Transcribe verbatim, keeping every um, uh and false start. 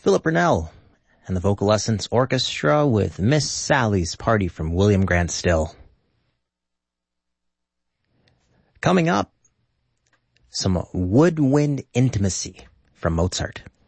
Philip Burnell and the Vocal Essence Orchestra with Miss Sally's Party from William Grant Still. Coming up, some woodwind intimacy from Mozart.